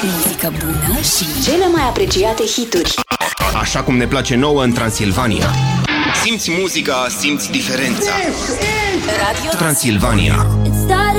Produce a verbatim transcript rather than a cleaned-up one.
Muzică bună și cele mai apreciate hituri. Așa cum ne place nouă în Transilvania. Simți muzica, simți diferența. Radio Transilvania.